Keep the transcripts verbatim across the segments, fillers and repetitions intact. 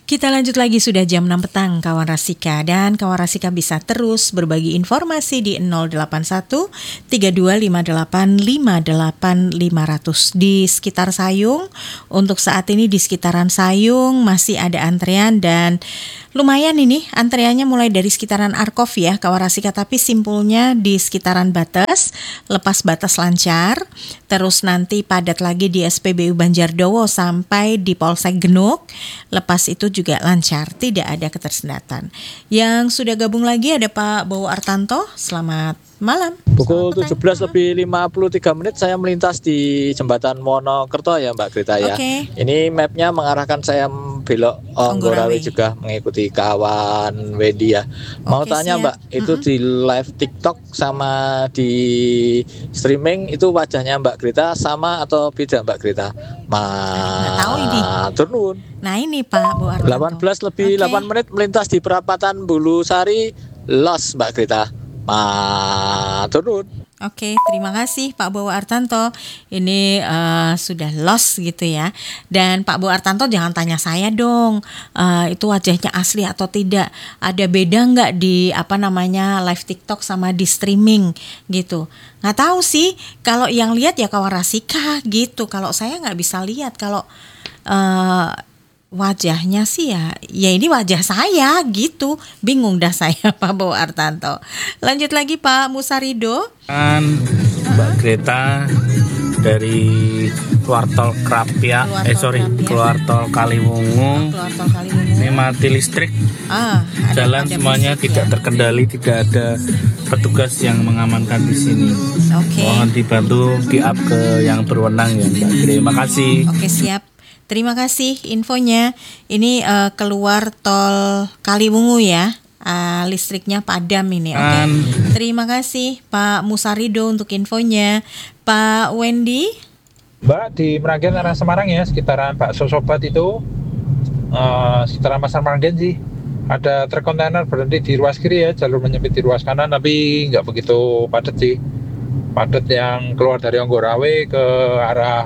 Kita lanjut lagi, sudah jam enam petang kawan Rasika, dan kawan Rasika bisa terus berbagi informasi di nol delapan satu tiga dua lima delapan lima delapan lima nol nol di sekitar Sayung. Untuk saat ini di sekitaran Sayung masih ada antrean dan lumayan ini antreannya mulai dari sekitaran Arkov ya kawan Rasika, tapi simpulnya di sekitaran Batas, lepas Batas lancar, terus nanti padat lagi di S P B U Banjardowo sampai di Polsek Genuk, lepas itu juga lancar, tidak ada ketersendatan. Yang sudah gabung lagi ada Pak Bowo Artanto, selamat malam. Pukul tujuh belas lebih lima puluh tiga menit saya melintas di jembatan Monokerto ya Mbak Grita ya. Okay. Ini mapnya mengarahkan saya belok Onggorawe juga mengikuti kawan Wendy ya. Mau okay, tanya siap. Mbak, itu mm-hmm. di live TikTok sama di streaming itu wajahnya Mbak Grita sama atau beda Mbak Grita? Ma tahu ini. Turun. Nah ini Pak Bowo Artanto. delapan belas lebih okay. delapan menit melintas di perapatan Bulusari, Los Mbak Grita. Ma turun. Oke, terima kasih Pak Bowo Artanto. Ini uh, sudah lost gitu ya. Dan Pak Bowo Artanto jangan tanya saya dong, uh, itu wajahnya asli atau tidak. Ada beda nggak di apa namanya live TikTok sama di streaming gitu? Nggak tahu sih. Kalau yang lihat ya kawan Rasika gitu. Kalau saya nggak bisa lihat. Kalau uh, wajahnya sih ya, ya ini wajah saya gitu. Bingung dah saya Pak Bowo Artanto. Lanjut lagi Pak Musarido. Mbak Greta dari keluar tol Krapia, keluar eh sorry Krapia. keluar tol Kaliwungu. Oh, keluar tol Kaliwungu. Ini mati listrik. Ah, jalan semuanya tidak ya. terkendali, tidak ada petugas yang mengamankan di sini. Oke. Okay. Mohon dibantu di up ke yang berwenang ya Mbak Greta. Terima kasih. Oke okay, siap. Terima kasih infonya. Ini uh, keluar tol Kaliwungu ya. Uh, listriknya padam ini. Oke. Okay. Um, Terima kasih Pak Musarido untuk infonya. Pak Wendy. Mbak, di Meragen arah Semarang ya, sekitaran Pak Sosobat itu, uh, sekitaran Pasar Meragen sih. Ada truk kontainer berhenti di ruas kiri ya, jalur menyempit di ruas kanan, tapi nggak begitu padat sih. Padat yang keluar dari Onggorawe ke arah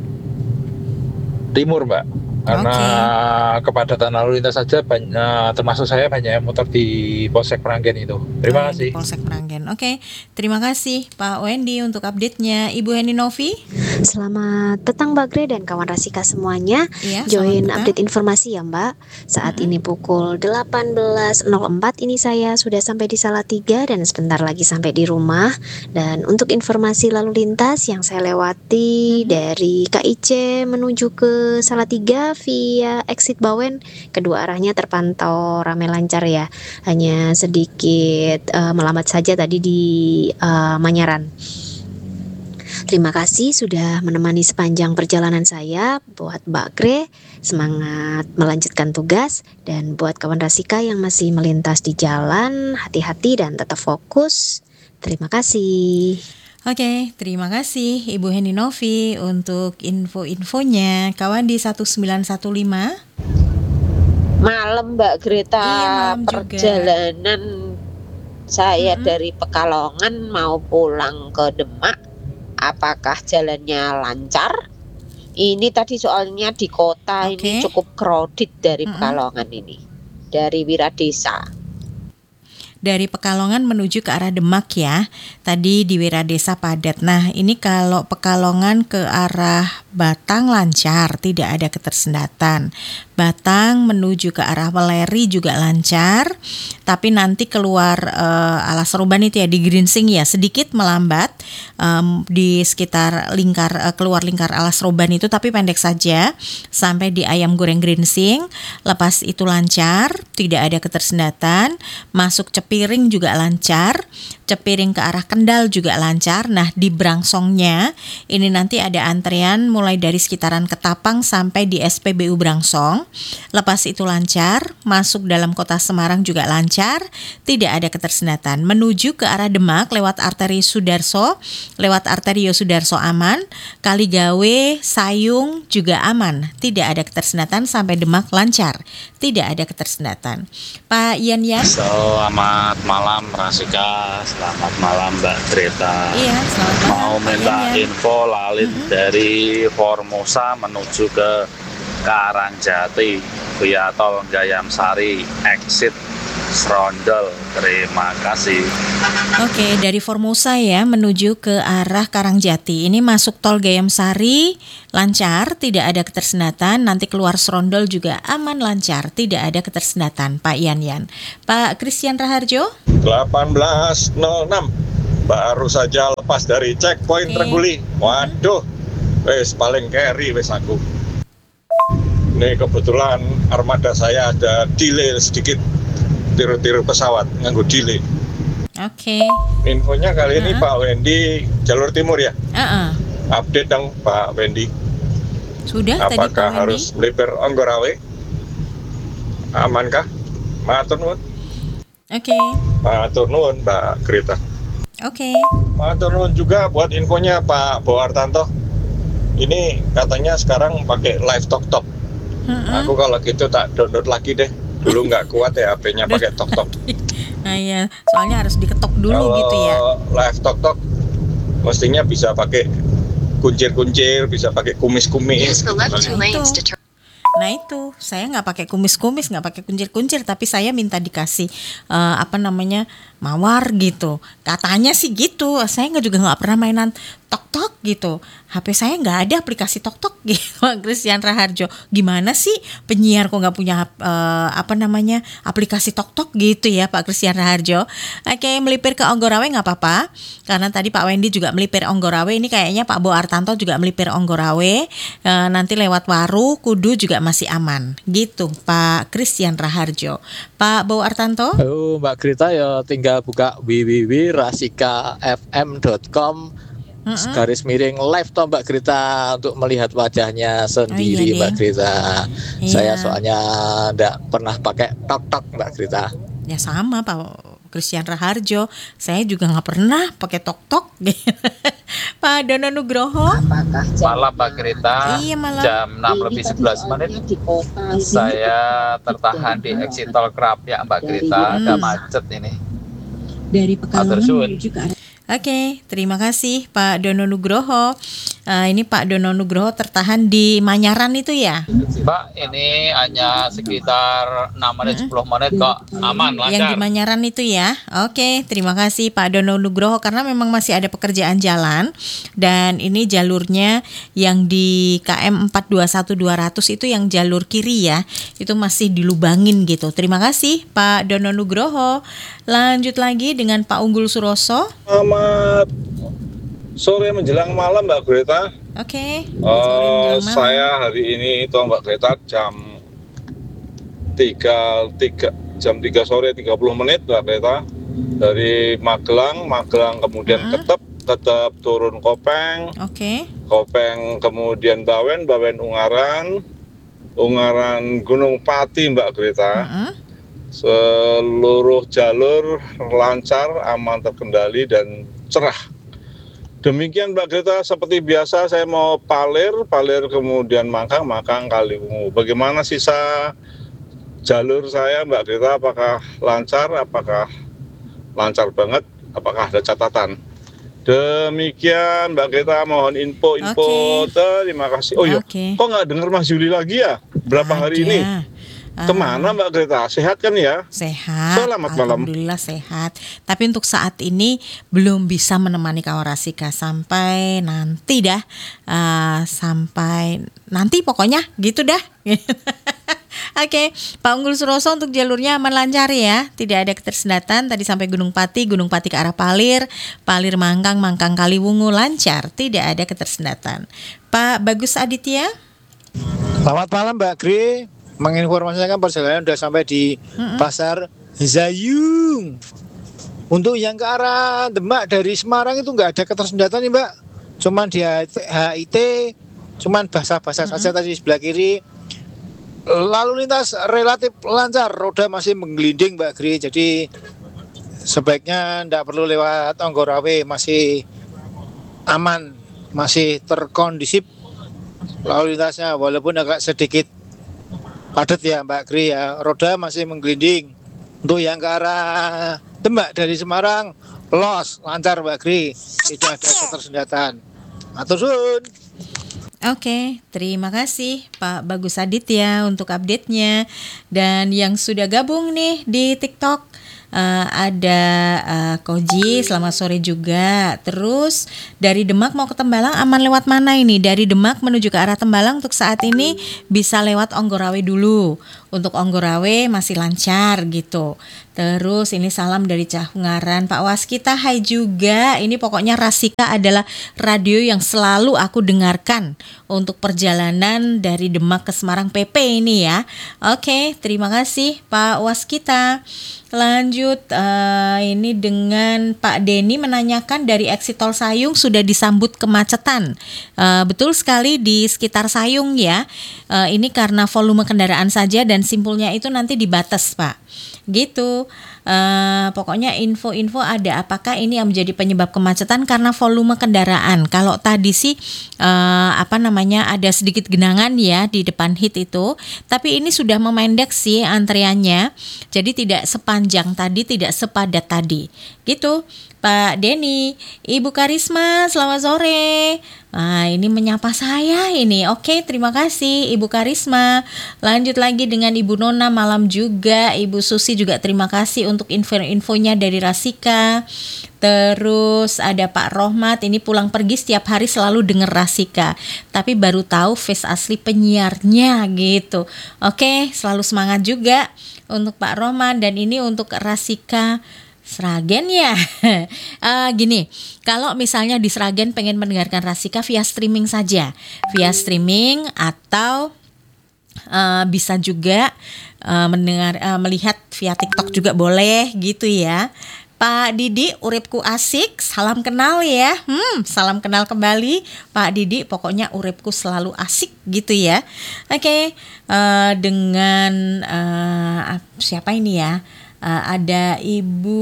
timur Mbak, karena okay. kepadatan lalu lintas saja banyak, termasuk saya banyak yang motor di Polsek Meranggen itu. Terima oh, kasih. Polsek Meranggen, oke. Okay. Terima kasih Pak Wendy untuk update-nya. Ibu Heni Novi. Selamat petang Mbak Gre dan kawan Rasika semuanya. Iya, join update informasi ya Mbak. Saat mm-hmm. ini pukul delapan belas nol empat ini saya sudah sampai di Salatiga dan sebentar lagi sampai di rumah. Dan untuk informasi lalu lintas yang saya lewati mm-hmm. dari K I C menuju ke Salatiga via exit Bawen, kedua arahnya terpantau ramai lancar ya. Hanya sedikit uh, melambat saja tadi di uh, Manyaran. Terima kasih sudah menemani sepanjang perjalanan saya. Buat Mbak Gre, semangat melanjutkan tugas. Dan buat kawan Rasika yang masih melintas di jalan, hati-hati dan tetap fokus. Terima kasih. Oke, terima kasih Ibu Heni Novi untuk info-infonya. Kawan di satu sembilan satu lima. Malam Mbak Greta, iya, malam perjalanan juga. Saya mm-hmm. dari Pekalongan mau pulang ke Demak. Apakah jalannya lancar? Ini tadi soalnya di kota okay. ini cukup crowded dari mm-hmm. Pekalongan ini, dari Wiradesa. Dari Pekalongan menuju ke arah Demak ya. Tadi di Wiradesa padat. Nah, ini kalau Pekalongan ke arah Batang lancar, tidak ada ketersendatan. Batang menuju ke arah Weleri juga lancar. Tapi nanti keluar uh, Alas Roban itu ya di Grinsing ya sedikit melambat um, di sekitar lingkar uh, keluar lingkar Alas Roban itu, tapi pendek saja sampai di Ayam Goreng Grinsing. Lepas itu lancar, tidak ada ketersendatan. Masuk Cepiring juga lancar, Cepiring ke arah Kendal juga lancar. Nah di Brangsongnya ini nanti ada antrean mulai dari sekitaran Ketapang sampai di S P B U Brangsong. Lepas itu lancar, masuk dalam kota Semarang juga lancar, tidak ada ketersendatan. Menuju ke arah Demak lewat arteri Sudarso, lewat arteri Yosudarso aman, Kaligawe, Sayung juga aman, tidak ada ketersendatan sampai Demak lancar, tidak ada ketersendatan. Pak Yan Yan. Selamat malam Rasika, selamat malam Mbak Greta. Iya, selamat malam. Mau minta info lalit mm-hmm. dari Formosa menuju ke Karangjati. via tol Gayam Sari, exit Srondol. Terima kasih. Oke, dari Formosa ya menuju ke arah Karangjati. Ini masuk tol Gayam Sari lancar, tidak ada ketersendatan. Nanti keluar Srondol juga aman lancar, tidak ada ketersendatan. Pak Yan Yan. Pak Christian Raharjo. delapan belas nol enam baru saja lepas dari checkpoint okay. Trengguli. Waduh, wes paling carry wes aku. Ini kebetulan armada saya ada delay sedikit. Tiru-tiru pesawat nganggo delay. Oke. Okay. Infonya kali uh-huh. ini Pak Wendy jalur timur ya. Uh-uh. Update dong Pak Wendy. Sudah. Apakah tadi Pak harus melipir Anggorawe? Amankah? Matur nuwun. Oke. Okay. Matur nuwun Mbak Greta. Oke. Okay. Matur nuwun juga buat infonya Pak Bowartanto. Ini katanya sekarang pakai live talk talk. Uh-uh. Aku kalau gitu tak download lagi deh. Dulu nggak kuat ya H P-nya pakai tok-tok. Nah ya, soalnya harus diketok dulu kalau gitu ya. Live tok-tok mestinya bisa pakai kuncir-kuncir, bisa pakai kumis-kumis. Nah itu, nah itu saya nggak pakai kumis-kumis, nggak pakai kuncir-kuncir, tapi saya minta dikasih uh, apa namanya mawar gitu. Katanya sih gitu. Saya nggak juga nggak pernah mainan tok-tok gitu. H P saya nggak ada aplikasi tok-tok gitu. Christian Raharjo, gimana sih penyiar kok nggak punya uh, apa namanya aplikasi tok-tok gitu ya Pak Christian Raharjo? Oke, melipir ke Anggorawe nggak apa-apa, karena tadi Pak Wendy juga melipir Anggorawe. Ini kayaknya Pak Bowartanto juga melipir Anggorawe. Uh, nanti lewat Waru, Kudu juga masih aman. Gitu Pak Christian Raharjo. Pak Bowartanto? Oh Mbak Grita ya tinggal buka w w w titik rasika f m titik com. Mm-hmm. Garis miring live toh Mbak Grita untuk melihat wajahnya sendiri. Oh, iya, Mbak Grita. Iya. Saya soalnya enggak pernah pakai tok-tok Mbak Grita. Ya sama Pak Christian Raharjo, saya juga nggak pernah pakai tok-tok. Pak Dono Nugroho. Malam Mbak Grita. Iya, malam. Jam enam lebih sebelas menit. Saya tertahan di exit tol Krapyak Mbak Grita. Ada macet ini. Dari Pekalongan menuju ke arah. Oke, terima kasih Pak Dono Nugroho. Uh, ini Pak Dono Nugroho tertahan di Manyaran itu ya? Mbak, ini hanya sekitar enam menit sepuluh menit kok, aman, lancar. Yang di Manyaran itu ya? Oke, terima kasih Pak Dono Nugroho, karena memang masih ada pekerjaan jalan. Dan ini jalurnya yang di K M empat dua satu dua ratus itu yang jalur kiri ya. Itu masih dilubangin gitu. Terima kasih Pak Dono Nugroho. Lanjut lagi dengan Pak Unggul Suroso. Selamat sore menjelang malam Mbak Greta. Oke. Okay. Uh, saya hari ini itu Mbak Greta jam tiga, tiga jam tiga sore tiga puluh menit Mbak Greta dari Magelang, Magelang kemudian uh-huh. Ketep, Ketep turun Kopeng. Oke. Okay. Kopeng kemudian Bawen, Bawen Ungaran, Ungaran Gunung Pati Mbak Greta. Uh-huh. Seluruh jalur lancar, aman, terkendali dan cerah. Demikian Mbak Greta, seperti biasa saya mau Palir, Palir kemudian Mangkang, Mangkang Kaliwungu. Bagaimana sisa jalur saya Mbak Greta, apakah lancar, apakah lancar banget, apakah ada catatan? Demikian Mbak Greta, mohon info-info. Okay. Terima kasih. Oh iya, okay. Kok nggak dengar Mas Juli lagi ya? Berapa ada. hari ini? Kemana Mbak Greta? Sehat kan ya? Sehat. Selamat malam. Alhamdulillah sehat. Tapi untuk saat ini belum bisa menemani kawan Rasika sampai nanti dah. Uh, sampai nanti pokoknya gitu dah. Oke, okay. Pak Unggul Suroso untuk jalurnya aman lancar ya. Tidak ada ketersendatan. Tadi sampai Gunung Pati, Gunung Pati ke arah Palir, Palir Mangkang, Mangkang Kaliwungu lancar. Tidak ada ketersendatan. Pak Bagus Aditya. Selamat malam Mbak Gri. Menginformasikan perjalanan sudah sampai di mm-hmm. Pasar Zayung. Untuk yang ke arah Demak dari Semarang itu nggak ada ketersendatan nih Mbak. Cuman di H I T, cuman basah-basah mm-hmm. saja tadi sebelah kiri. Lalu lintas relatif lancar, roda masih menggelinding Mbak Gri. Jadi sebaiknya tidak perlu lewat Anggorawe, masih aman, masih terkondisif lalu lintasnya, walaupun agak sedikit padat ya Mbak Gri ya, roda masih menggelinding. Untuk yang ke arah Demak dari Semarang, los, lancar Mbak Gri, tidak ada ketersendatan. Matur suwun. Oke, terima kasih Pak Bagus Aditya untuk update-nya. Dan yang sudah gabung nih di TikTok, uh, ada uh, Koji, selamat sore juga. Terus dari Demak mau ke Tembalang aman lewat mana ini? Dari Demak menuju ke arah Tembalang untuk saat ini bisa lewat Onggorawe dulu. Untuk Onggorawe masih lancar gitu. Terus ini salam dari Cahungaran, Pak Waskita, hai juga. Ini pokoknya Rasika adalah radio yang selalu aku dengarkan untuk perjalanan dari Demak ke Semarang P P ini ya. Oke, terima kasih Pak Waskita. Lanjut uh, ini dengan Pak Denny menanyakan dari exit tol Sayung sudah disambut kemacetan. Uh, betul sekali di sekitar Sayung ya. Uh, ini karena volume kendaraan saja dan simpulnya itu nanti dibatas Pak. Gitu. Uh, pokoknya info-info ada apakah ini yang menjadi penyebab kemacetan karena volume kendaraan. Kalau tadi sih uh, apa namanya ada sedikit genangan ya di depan hit itu, tapi ini sudah memendek sih antriannya. Jadi tidak sepanjang tadi, tidak sepadat tadi. Gitu. Pak Denny, Ibu Karisma, selamat sore. Nah, ini menyapa saya ini. Oke, terima kasih Ibu Karisma. Lanjut lagi dengan Ibu Nona, malam juga. Ibu Susi juga terima kasih untuk info-infonya dari Rasika. Terus ada Pak Rohmat, ini pulang pergi setiap hari selalu denger Rasika, tapi baru tahu face asli penyiarnya gitu. Oke, selalu semangat juga untuk Pak Rohmat. Dan ini untuk Rasika Sragen ya. uh, gini, kalau misalnya di Sragen pengen mendengarkan Rasika via streaming saja, via streaming atau uh, bisa juga uh, mendengar uh, melihat via TikTok juga boleh gitu ya. Pak Didi, uripku asik, salam kenal ya. Hmm, salam kenal kembali Pak Didi, pokoknya uripku selalu asik gitu ya. Oke, okay, uh, dengan uh, siapa ini ya? Uh, ada Ibu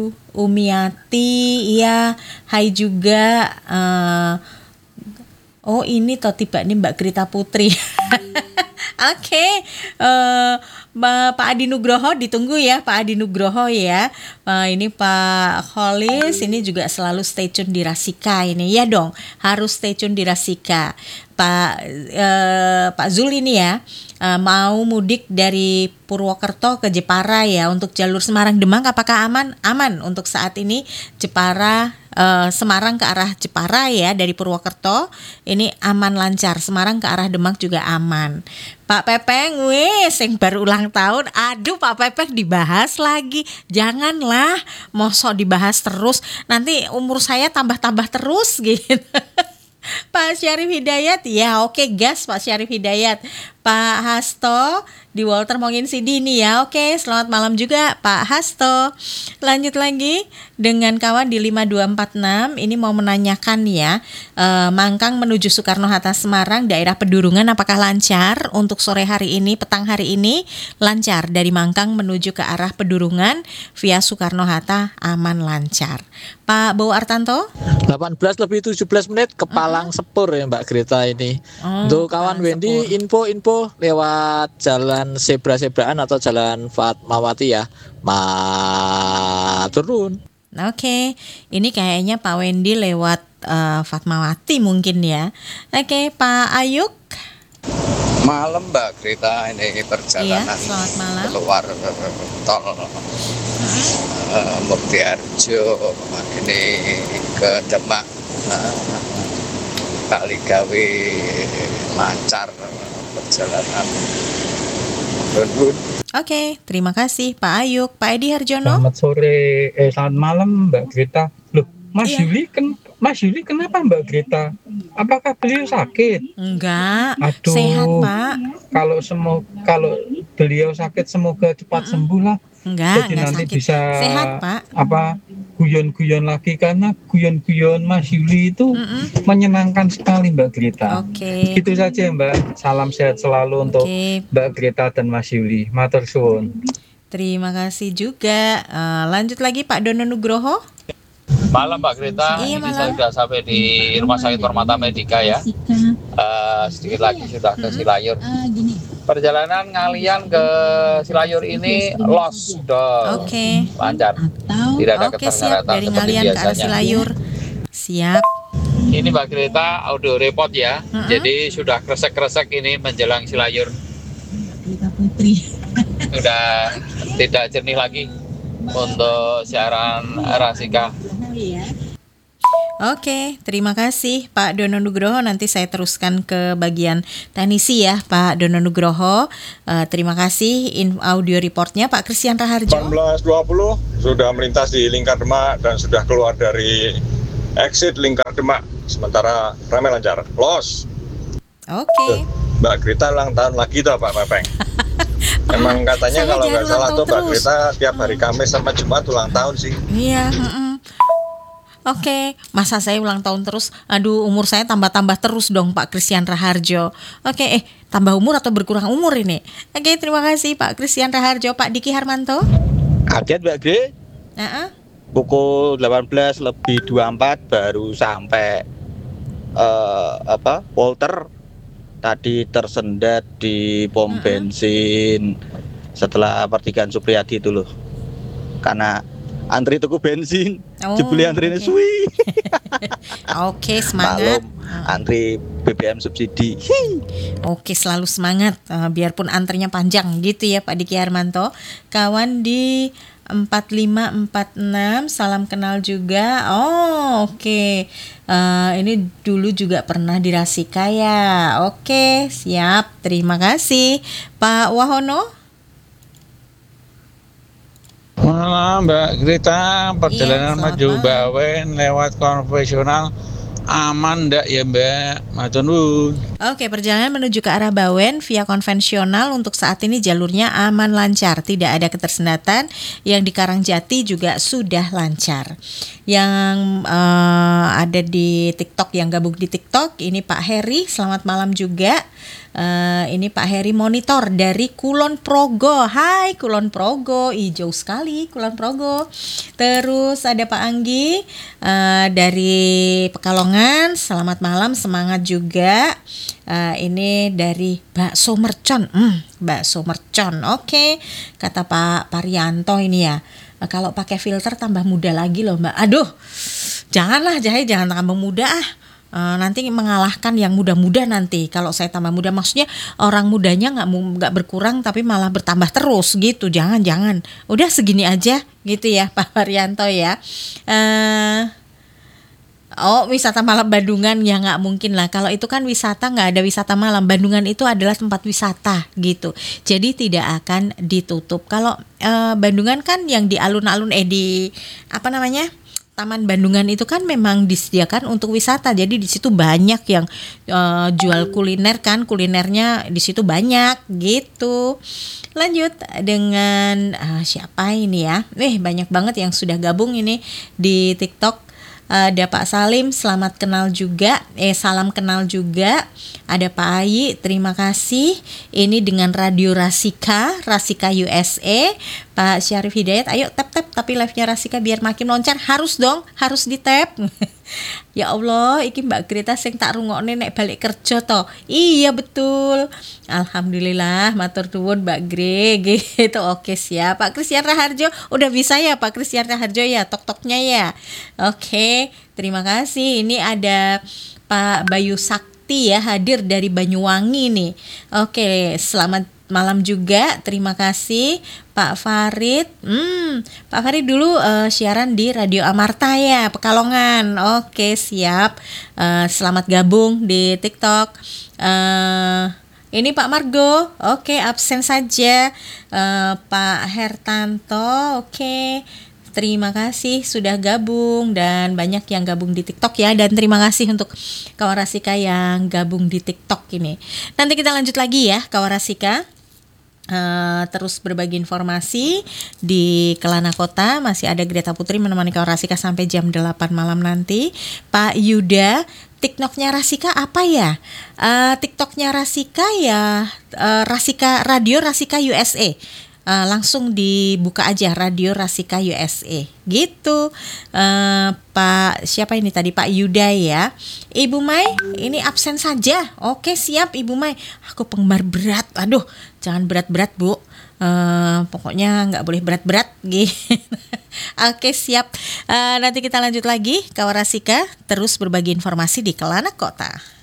Umiati, ya, hai juga. Uh, oh ini toh tiba nih Mbak Grita Putri. Oke, okay. uh, Pak Adi Nugroho ditunggu ya, Pak Adi Nugroho ya. Uh, ini Pak Holis, ini juga selalu stay tune di Rasika ini ya dong, harus stay tune di Rasika. Pak uh, Pak Zul ini ya. Uh, mau mudik dari Purwokerto ke Jepara ya untuk jalur Semarang Demak, apakah aman? Aman untuk saat ini Jepara uh, Semarang ke arah Jepara ya dari Purwokerto ini aman lancar, Semarang ke arah Demak juga aman. Pak Pepeng, wes yang baru ulang tahun, aduh Pak Pepeng dibahas lagi, janganlah, mosok dibahas terus, nanti umur saya tambah-tambah terus gitu. Pak Syarif Hidayat, ya oke okay, gas Pak Syarif Hidayat. Pak Hasto di Walter Mongin Sidi nih ya, oke okay, selamat malam juga Pak Hasto. Lanjut lagi dengan kawan di lima dua empat enam, ini mau menanyakan ya, eh, Mangkang menuju Soekarno-Hatta Semarang daerah Pedurungan apakah lancar untuk sore hari ini, petang hari ini lancar dari Mangkang menuju ke arah Pedurungan via Soekarno-Hatta aman lancar. Pak Bowo Artanto? delapan belas lebih tujuh belas menit ke Palang uh-huh. Sepur ya Mbak Greta ini. Oh, untuk kawan Wendy info-info lewat jalan zebra-zebraan atau jalan Fatmawati ya. Maturun. Oke, okay. Ini kayaknya Pak Wendy lewat uh, Fatmawati mungkin ya. Oke, okay, Pak Ayuk. Malam Mbak Greta, ini perjalanan iya, selamat malam. Keluar tol uh, Muktiarjo ini ke Demak, uh, kali gawe lancar perjalanan. Oke, okay, terima kasih Pak Ayuk. Pak Edi Harjono. Selamat sore, eh selamat malam Mbak Greta. Loh, Mas iya. Yuli kan Mas Yuli kenapa Mbak Greta? Apakah beliau sakit? Enggak. Aduh, sehat Pak. Kalau semua kalau beliau sakit semoga cepat mm-mm. sembuh lah. Enggak, jadi enggak nanti sakit. Bisa sehat Pak. Apa guyon-guyon lagi karena guyon-guyon Mas Yuli itu mm-mm. menyenangkan sekali Mbak Greta. Oke. Okay. Itu saja Mbak. Salam sehat selalu untuk okay. Mbak Greta dan Mas Yuli. Matur suwun. Terima kasih juga. Uh, lanjut lagi Pak Dono Nugroho. Malam Mbak Greta, iya, ini malam. saya sudah sampai di Rumah Sakit Permata Medika ya. Uh, sedikit lagi sudah ke Silayur. Perjalanan ngalian ke Silayur ini los dong. Oke. Lancar. Tidak ada Oke, keterlambatan siap. Dari seperti ngalian biasanya. ke arah Silayur. Siap. Ini Mbak Greta audio report ya. Uh-huh. Jadi sudah kresek-kresek ini menjelang Silayur. Sudah tidak jernih lagi untuk siaran Rasika. Oke, terima kasih Pak Dono Nugroho. Nanti saya teruskan ke bagian teknisi ya Pak Dono Nugroho. uh, Terima kasih in audio reportnya Pak Christian Raharjo. delapan belas dua puluh sudah melintas di Lingkar Demak dan sudah keluar dari exit Lingkar Demak. Sementara ramai lancar. Los. Oke. Okay. Mbak Grita ulang tahun lagi tuh Pak Pepeng. Emang katanya kalau nggak salah tuh Mbak Grita tiap hari Kamis sama Jumat ulang tahun sih. Iya. Oke, okay. Masa saya ulang tahun terus? Aduh, umur saya tambah-tambah terus dong Pak Christian Raharjo. Oke, okay, eh tambah umur atau berkurang umur ini? Oke, okay, terima kasih Pak Christian Raharjo. Pak Diki Harmanto. Update Mbak Gre. Uh-uh. Pukul delapan belas lebih dua puluh empat baru sampai uh, apa? Walter tadi tersendat di pom uh-uh. bensin setelah pertigaan Supriyadi itu loh. Karena antri tuku bensin, oh, jebule antrine okay. suwi. Oke, okay, semangat. Malum, antri B B M subsidi. Oke, okay, selalu semangat uh, biarpun antrinya panjang gitu ya Pak Diki Harmanto. Kawan di empat lima empat enam, salam kenal juga. Oh, oke. Okay. Uh, ini dulu juga pernah di Rasika ya. Oke, okay, siap. Terima kasih Pak Wahono. Malam Mbak Grita, perjalanan iya, maju Bawen lewat konvensional aman ndak ya Mbak? Matur nuwun. Oke, perjalanan menuju ke arah Bawen via konvensional untuk saat ini jalurnya aman lancar, tidak ada ketersendatan. Yang di Karangjati juga sudah lancar. Yang uh, ada di TikTok, yang gabung di TikTok, ini Pak Heri, selamat malam juga. Uh, ini Pak Heri monitor dari Kulon Progo. Hai Kulon Progo, hijau sekali Kulon Progo. Terus ada Pak Anggi uh, dari Pekalongan, selamat malam, semangat juga. Uh, ini dari Bakso Mercon, hmm, Bakso Mercon. Oke, okay. Kata Pak Parianto ini ya, uh, kalau pakai filter tambah muda lagi loh Mbak. Aduh, janganlah Jahe, jangan tambah muda ah. Uh, nanti mengalahkan yang muda-muda nanti. Kalau saya tambah muda, maksudnya orang mudanya nggak nggak berkurang tapi malah bertambah terus gitu. Jangan jangan. Udah segini aja gitu ya Pak Haryanto ya. Uh, oh wisata malam Bandungan ya nggak mungkin lah. Kalau itu kan wisata, nggak ada wisata malam. Bandungan itu adalah tempat wisata gitu. Jadi tidak akan ditutup. Kalau uh, Bandungan kan yang di alun-alun eh di apa namanya? Taman Bandungan itu kan memang disediakan untuk wisata, jadi di situ banyak yang uh, jual kuliner kan, kulinernya di situ banyak gitu. Lanjut dengan uh, siapa ini ya? Eh banyak banget yang sudah gabung ini di TikTok. Ada Pak Salim, selamat kenal juga. Eh salam kenal juga. Ada Pak Ayi, terima kasih. Ini dengan Radio Rasika, Rasika U S A. Pak Syarif Hidayat, ayo tap tap tapi live-nya Rasika biar makin loncar. Harus dong, harus di tap. Ya Allah, iki Mbak Greta sing tak rungokne nek balik kerja to. Iya betul. Alhamdulillah, matur nuwun Mbak Gre gitu. Oke, siap. Pak Christian Raharjo udah bisa ya Pak Christian Raharjo ya tok-toknya ya. Oke, terima kasih. Ini ada Pak Bayu Sakti ya hadir dari Banyuwangi nih. Oke, selamat malam juga, terima kasih Pak Farid. Hmm, Pak Farid dulu uh, siaran di Radio Amarta ya, Pekalongan. Oke, siap. Uh, selamat gabung di TikTok. Uh, ini Pak Margo. Oke, absen saja. Uh, Pak Hertanto. Oke. Terima kasih sudah gabung dan banyak yang gabung di TikTok ya, dan terima kasih untuk kawan Rasika yang gabung di TikTok ini. Nanti kita lanjut lagi ya kawan Rasika. Uh, terus berbagi informasi di Kelana Kota. Masih ada Greta Putri menemani kawan Rasika sampai jam delapan malam nanti. Pak Yuda, TikToknya Rasika apa ya? Uh, TikToknya Rasika ya uh, Rasika Radio Rasika U S A. uh, langsung dibuka aja Radio Rasika U S A gitu. uh, Pak siapa ini tadi, Pak Yuda ya. Ibu Mai ini absen saja. Oke siap Ibu Mai, aku penggemar berat. Aduh jangan berat-berat Bu, uh, pokoknya nggak boleh berat-berat gitu. Oke siap. uh, Nanti kita lanjut lagi Kawan Rasika, terus berbagi informasi di Kelana Kota.